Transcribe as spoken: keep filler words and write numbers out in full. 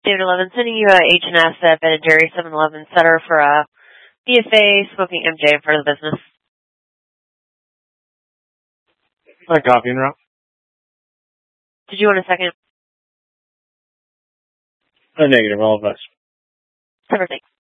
David eleven, sending you a H and S at Ben and Jerry seven eleven setter for a B F A smoking M J in front of the business. My copy en route. Did you want a second? A negative, all of us. Perfect.